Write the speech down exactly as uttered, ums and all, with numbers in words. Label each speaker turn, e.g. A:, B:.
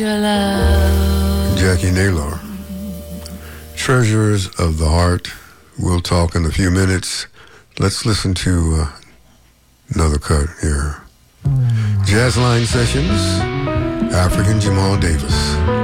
A: Jackie Naylor. Treasures of the Heart. We'll talk in a few minutes. Let's listen to uh, another cut here. Jazzline Sessions, African Jamal Davis.